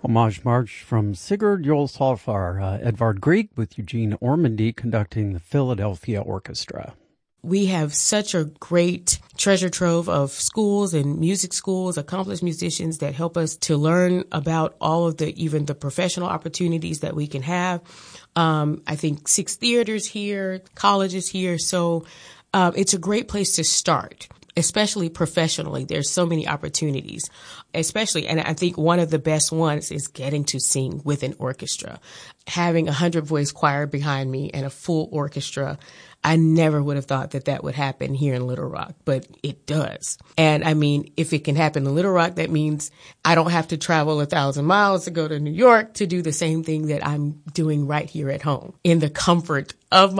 Homage March from Sigurd Jolshofer, Edvard Grieg with Eugene Ormandy conducting the Philadelphia Orchestra. We have such a great treasure trove of schools and music schools, accomplished musicians that help us to learn about all of even the professional opportunities that we can have. I think 6 theaters here, colleges here. So it's a great place to start, especially professionally. There's so many opportunities, especially, and I think one of the best ones is getting to sing with an orchestra. Having a 100-voice choir behind me and a full orchestra, I never would have thought that would happen here in Little Rock, but it does. And I mean, if it can happen in Little Rock, that means I don't have to travel 1,000 miles to go to New York to do the same thing that I'm doing right here at home in the comfort of